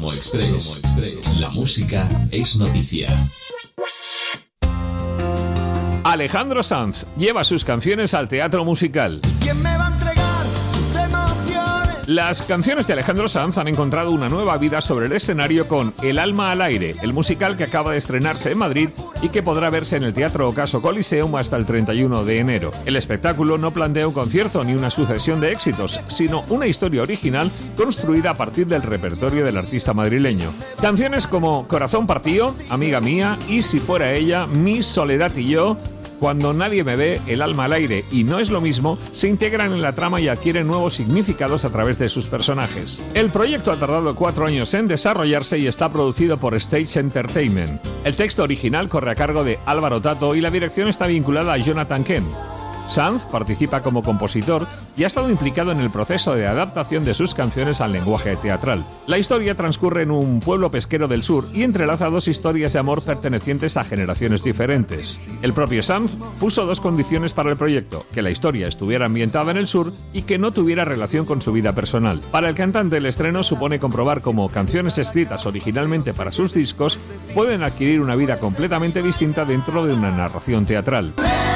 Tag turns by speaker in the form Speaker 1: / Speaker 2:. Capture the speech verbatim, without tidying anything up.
Speaker 1: Promo Express. Promo Express. La música es noticia.
Speaker 2: Alejandro Sanz lleva sus canciones al teatro musical.
Speaker 3: ¿Quién me va a entregar sus emociones?
Speaker 2: Las canciones de Alejandro Sanz han encontrado una nueva vida sobre el escenario con El alma al aire, el musical que acaba de estrenarse en Madrid y que podrá verse en el Teatro Ocaso Coliseum hasta el treinta y uno de enero. El espectáculo no plantea un concierto ni una sucesión de éxitos, sino una historia original construida a partir del repertorio del artista madrileño. Canciones como Corazón partido, Amiga mía y Si fuera ella, Mi soledad y yo, Cuando nadie me ve, El alma al aire y No es lo mismo, se integran en la trama y adquieren nuevos significados a través de sus personajes. El proyecto ha tardado cuatro años en desarrollarse y está producido por Stage Entertainment. El texto original corre a cargo de Álvaro Tato y la dirección está vinculada a Jonathan Kent. Sanz participa como compositor y ha estado implicado en el proceso de adaptación de sus canciones al lenguaje teatral. La historia transcurre en un pueblo pesquero del sur y entrelaza dos historias de amor pertenecientes a generaciones diferentes. El propio Sanz puso dos condiciones para el proyecto: que la historia estuviera ambientada en el sur y que no tuviera relación con su vida personal. Para el cantante, el estreno supone comprobar cómo canciones escritas originalmente para sus discos pueden adquirir una vida completamente distinta dentro de una narración teatral.